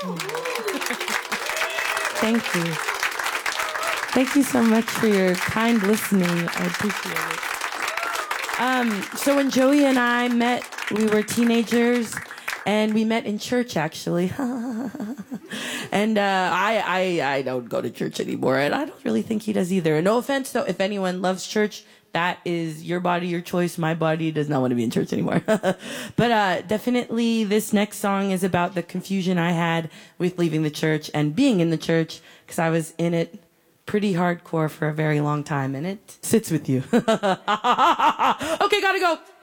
Thank you. Thank you so much for your kind listening. I appreciate it. So when Joey and I met, we were teenagers, and we met in church, actually. And I don't go to church anymore, and I don't really think he does either. No offense, though, if anyone loves church, that is your body, your choice. My body does not want to be in church anymore. But definitely this next song is about the confusion I had with leaving the church and being in the church, because I was in it pretty hardcore for a very long time, and it sits with you. Okay, gotta go.